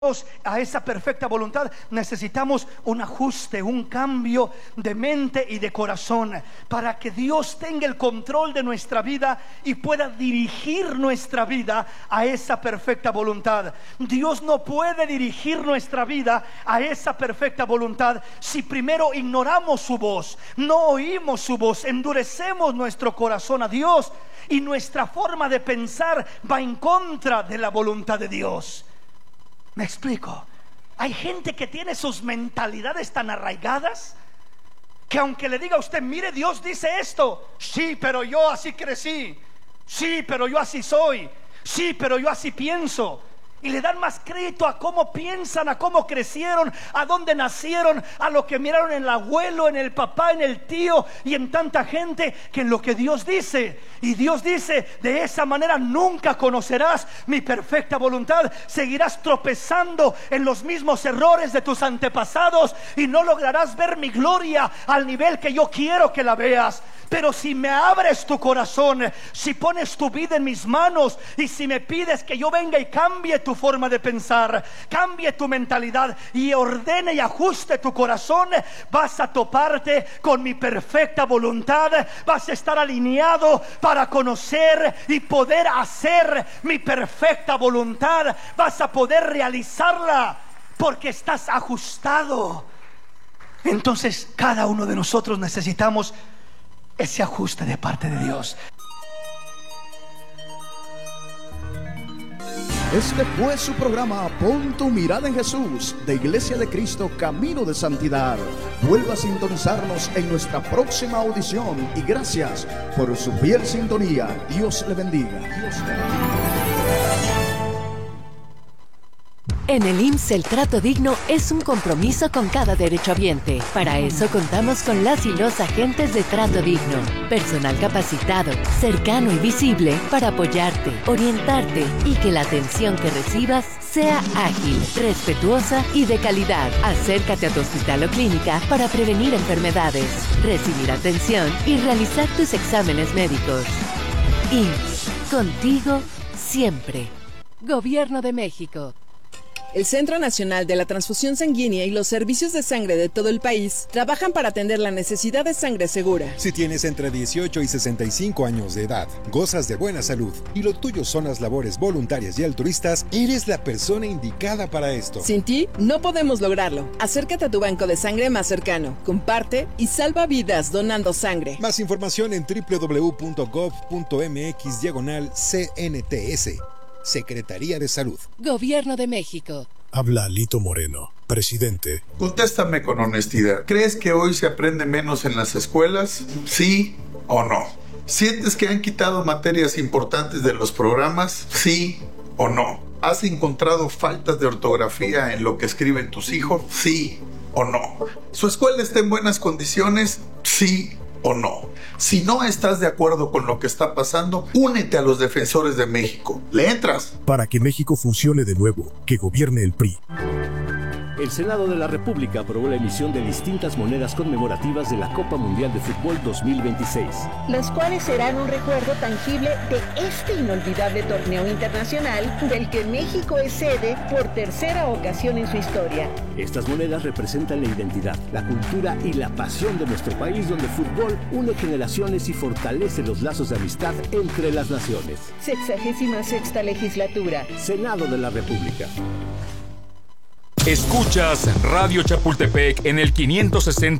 a esa perfecta voluntad, necesitamos un ajuste, un cambio de mente y de corazón, para que Dios tenga el control de nuestra vida y pueda dirigir nuestra vida a esa perfecta voluntad. Dios no puede dirigir nuestra vida a esa perfecta voluntad si primero ignoramos su voz, no oímos su voz, endurecemos nuestro corazón a Dios y nuestra forma de pensar va en contra de la voluntad de Dios. Me explico. Hay gente que tiene sus mentalidades tan arraigadas que aunque le diga a usted, mire, Dios dice esto, sí, pero yo así crecí, sí, pero yo así soy, sí, pero yo así pienso, y le dan más crédito a cómo piensan, a cómo crecieron, a dónde nacieron, a lo que miraron en el abuelo, en el papá, en el tío y en tanta gente, que en lo que Dios dice. Y Dios dice, de esa manera nunca conocerás mi perfecta voluntad. Seguirás tropezando en los mismos errores de tus antepasados y no lograrás ver mi gloria al nivel que yo quiero que la veas. Pero si me abres tu corazón, si pones tu vida en mis manos y si me pides que yo venga y cambie tu forma de pensar, cambie tu mentalidad y ordene y ajuste tu corazón, vas a toparte con mi perfecta voluntad, vas a estar alineado para conocer y poder hacer mi perfecta voluntad, vas a poder realizarla porque estás ajustado. Entonces cada uno de nosotros necesitamos ese ajuste de parte de Dios. Este fue su programa Pon tu mirada en Jesús, de Iglesia de Cristo Camino de Santidad. Vuelva a sintonizarnos en nuestra próxima audición y gracias por su fiel sintonía. Dios le bendiga. Dios le bendiga. En el IMSS el trato digno es un compromiso con cada derechohabiente. Para eso contamos con las y los agentes de trato digno. Personal capacitado, cercano y visible para apoyarte, orientarte y que la atención que recibas sea ágil, respetuosa y de calidad. Acércate a tu hospital o clínica para prevenir enfermedades, recibir atención y realizar tus exámenes médicos. IMSS, contigo siempre. Gobierno de México. El Centro Nacional de la Transfusión Sanguínea y los servicios de sangre de todo el país trabajan para atender la necesidad de sangre segura. Si tienes entre 18 y 65 años de edad, gozas de buena salud y lo tuyo son las labores voluntarias y altruistas, eres la persona indicada para esto. Sin ti, no podemos lograrlo. Acércate a tu banco de sangre más cercano, comparte y salva vidas donando sangre. Más información en www.gov.mx/CNTS. Secretaría de Salud. Gobierno de México. Habla Alito Moreno, presidente. Contéstame con honestidad. ¿Crees que hoy se aprende menos en las escuelas? ¿Sí o no? ¿Sientes que han quitado materias importantes de los programas? ¿Sí o no? ¿Has encontrado faltas de ortografía en lo que escriben tus hijos? ¿Sí o no? ¿Su escuela está en buenas condiciones? ¿Sí o no? Si no estás de acuerdo con lo que está pasando, únete a los defensores de México. ¿Le entras? Para que México funcione de nuevo, que gobierne el PRI. El Senado de la República aprobó la emisión de distintas monedas conmemorativas de la Copa Mundial de Fútbol 2026. Las cuales serán un recuerdo tangible de este inolvidable torneo internacional del que México es sede por tercera ocasión en su historia. Estas monedas representan la identidad, la cultura y la pasión de nuestro país, donde el fútbol une generaciones y fortalece los lazos de amistad entre las naciones. 66ª legislatura. Senado de la República. Escuchas Radio Chapultepec en el 560